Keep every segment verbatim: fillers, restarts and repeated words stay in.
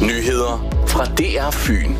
Nyheder fra D R Fyn.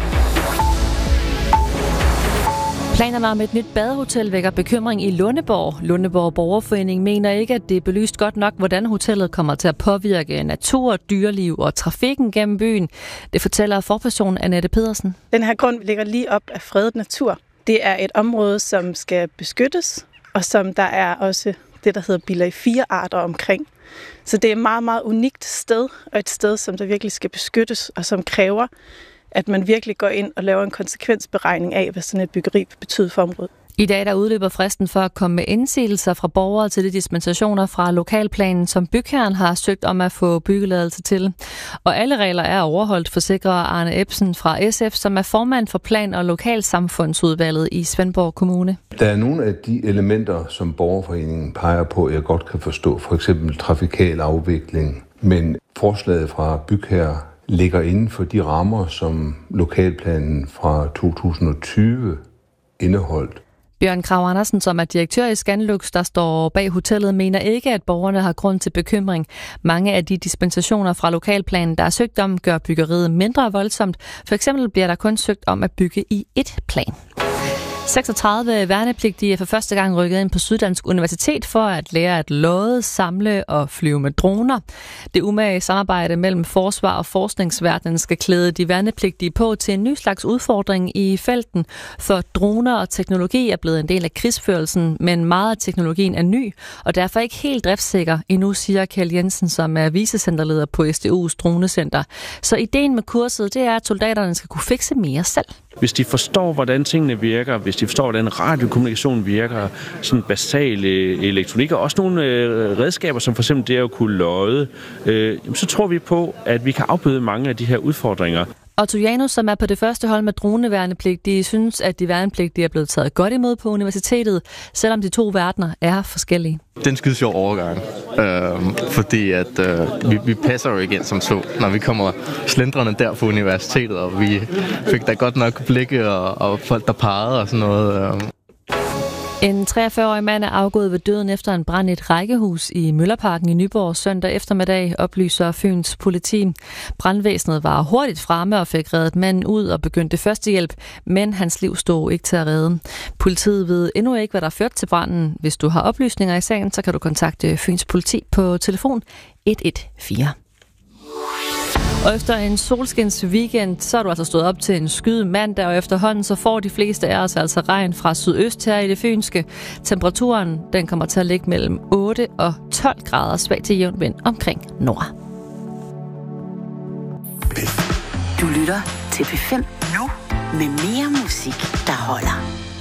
Planerne om et nyt badehotel vækker bekymring i Lundeborg. Lundeborg Borgerforening mener ikke, at det er belyst godt nok, hvordan hotellet kommer til at påvirke natur, dyreliv og trafikken gennem byen. Det fortæller forperson Annette Pedersen. Den her grund ligger lige op af fredet natur. Det er et område, som skal beskyttes, og som der er også det, der hedder bilag fire arter omkring. Så det er et meget, meget unikt sted, og et sted, som der virkelig skal beskyttes, og som kræver, at man virkelig går ind og laver en konsekvensberegning af, hvad sådan et byggeri betyder for området. I dag der udløber fristen for at komme med indsigelser fra borgere til de dispensationer fra lokalplanen, som bygherren har søgt om at få byggeladelse til. Og alle regler er overholdt, forsikrer Arne Ebsen fra S F, som er formand for Plan- og Lokalsamfundsudvalget i Svendborg Kommune. Der er nogle af de elementer, som borgerforeningen peger på, jeg godt kan forstå, for eksempel trafikal afvikling, men forslaget fra bygherre ligger inden for de rammer, som lokalplanen fra to tusind og tyve indeholdt. Bjørn Krag Andersen, som er direktør i Scanlux, der står bag hotellet, mener ikke, at borgerne har grund til bekymring. Mange af de dispensationer fra lokalplanen, der er søgt om, gør byggeriet mindre voldsomt. For eksempel bliver der kun søgt om at bygge i et plan. seksogtredive værnepligtige er for første gang rykket ind på Syddansk Universitet for at lære at lodde, samle og flyve med droner. Det umage samarbejde mellem forsvar og forskningsverdenen skal klæde de værnepligtige på til en ny slags udfordring i felten, for droner og teknologi er blevet en del af krigsførelsen, men meget af teknologien er ny og derfor ikke helt driftssikker endnu, siger Kjeld Jensen, som er vicecenterleder på S D U's dronecenter. Så ideen med kurset, det er, at soldaterne skal kunne fikse mere selv. Hvis de forstår, hvordan tingene virker, hvis de forstår, hvordan radiokommunikation virker, sådan basal elektronik, og også nogle øh, redskaber, som for eksempel det at kunne lodde, øh, så tror vi på, at vi kan afbøde mange af de her udfordringer. Otto Janus, som er på det første hold med droneværnepligtige, synes, at de værnepligtige er blevet taget godt imod på universitetet, selvom de to verdener er forskellige. Det er en skide sjov overgang, øh, fordi at, øh, vi, vi passer jo igen som to, når vi kommer slendrende der på universitetet, og vi fik da godt nok blikke og, og folk, der pegede og sådan noget. Øh. En treogfyrre-årig mand er afgået ved døden efter en brand i et rækkehus i Møllerparken i Nyborg søndag eftermiddag, oplyser Fyns politi. Brandvæsenet var hurtigt fremme og fik reddet manden ud og begyndte førstehjælp, men hans liv stod ikke til at redde. Politiet ved endnu ikke, hvad der førte til branden. Hvis du har oplysninger i sagen, så kan du kontakte Fyns politi på telefon et et fire. Og efter en solskins weekend, så er du altså stået op til en skyet mandag, og efterhånden så får de fleste af os altså regn fra sydøst her i det fynske. Temperaturen den kommer til at ligge mellem otte og tolv grader, svag til jævn vind omkring nord. Du lytter til P fem nu med mere musik, der holder.